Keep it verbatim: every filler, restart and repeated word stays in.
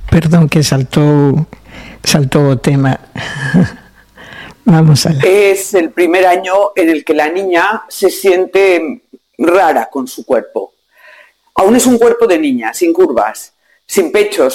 Perdón que saltó, saltó tema. Vamos a la... Es el primer año en el que la niña se siente rara con su cuerpo. Aún es un cuerpo de niña, sin curvas, sin pechos,